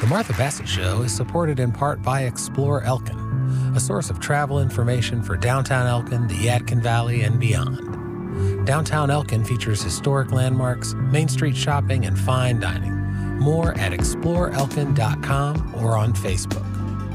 The Martha Bassett Show is supported in part by Explore Elkin, a source of travel information for downtown Elkin, the Yadkin Valley, and beyond. Downtown Elkin features historic landmarks, Main Street shopping, and fine dining. More at exploreelkin.com or on Facebook.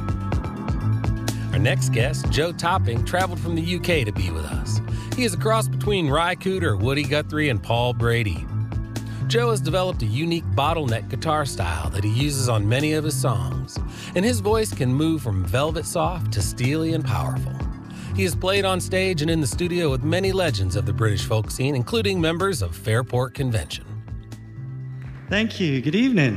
Our next guest, Joe Topping, traveled from the UK to be with us. He is a cross between Ry Cooder, Woody Guthrie, and Paul Brady. Joe has developed a unique bottleneck guitar style that he uses on many of his songs, and his voice can move from velvet soft to steely and powerful. He has played on stage and in the studio with many legends of the British folk scene, including members of Fairport Convention. Thank you. Good evening.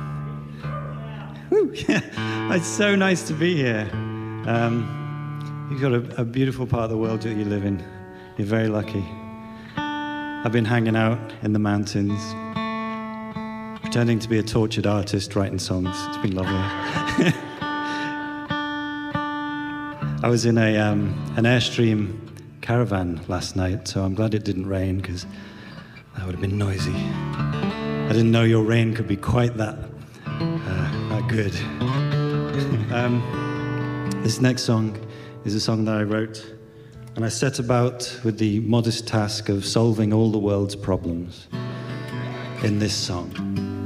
Woo. It's so nice to be here. You've got a beautiful part of the world that you live in. You're very lucky. I've been hanging out in the mountains, pretending to be a tortured artist writing songs. It's been lovely. I was in an Airstream caravan last night, so I'm glad it didn't rain, because that would have been noisy. I didn't know your rain could be quite that good. This next song is a song that I wrote, and I set about with the modest task of solving all the world's problems in this song.